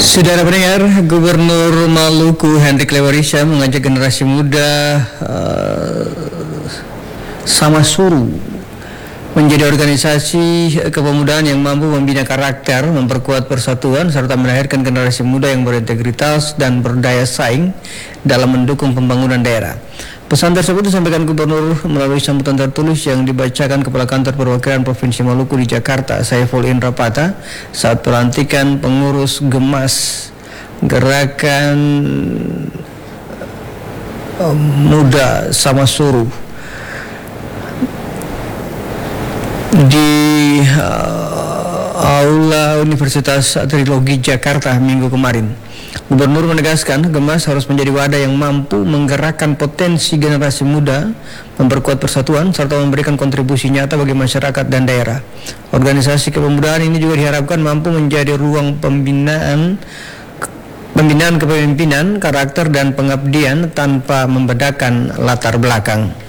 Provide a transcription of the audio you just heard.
Saudara pendengar, Gubernur Maluku Hendrik Lewarisha mengajak generasi muda Samasuru menjadi organisasi kepemudaan yang mampu membina karakter, memperkuat persatuan, serta melahirkan generasi muda yang berintegritas dan berdaya saing dalam mendukung pembangunan daerah. Pesan tersebut disampaikan Gubernur melalui sambutan tertulis yang dibacakan Kepala Kantor Perwakilan Provinsi Maluku di Jakarta, Saiful Indra Pata, saat pelantikan pengurus Gemas Gerakan Muda Samasuru di Aula Universitas Trilogi Jakarta minggu kemarin. Gubernur menegaskan Gemas harus menjadi wadah yang mampu menggerakkan potensi generasi muda, memperkuat persatuan, serta memberikan kontribusi nyata bagi masyarakat dan daerah. Organisasi kepemudaan ini juga diharapkan mampu menjadi ruang pembinaan kepemimpinan, karakter, dan pengabdian tanpa membedakan latar belakang.